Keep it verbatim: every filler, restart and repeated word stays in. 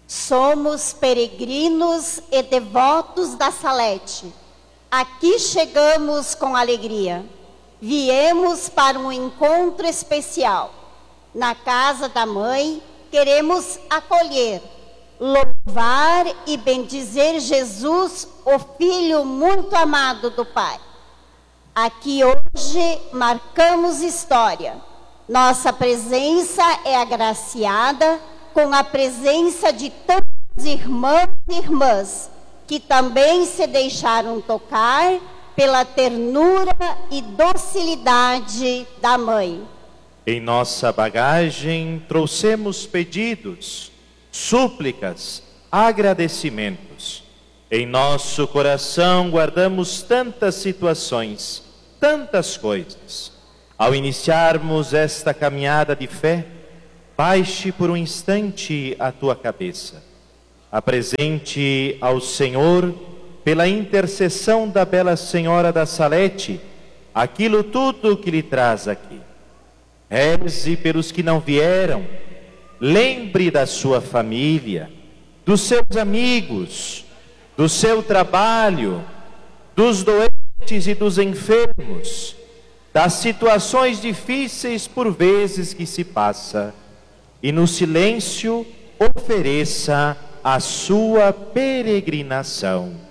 Somos peregrinos e devotos da Salete. Aqui chegamos com alegria. Viemos para um encontro especial. Na casa da mãe, queremos acolher, louvar e bendizer Jesus, o Filho muito amado do Pai. Aqui hoje marcamos história. Nossa presença é agraciada com a presença de tantos irmãos e irmãs que também se deixaram tocar pela ternura e docilidade da mãe. Em nossa bagagem trouxemos pedidos, súplicas, agradecimentos. Em nosso coração guardamos tantas situações, tantas coisas. Ao iniciarmos esta caminhada de fé, baixe por um instante a tua cabeça. Apresente ao Senhor, pela intercessão da Bela Senhora da Salete, aquilo tudo que lhe traz aqui. Reze pelos que não vieram, lembre da sua família, dos seus amigos, do seu trabalho, dos doentes e dos enfermos, das situações difíceis por vezes que se passa, e no silêncio ofereça a sua peregrinação.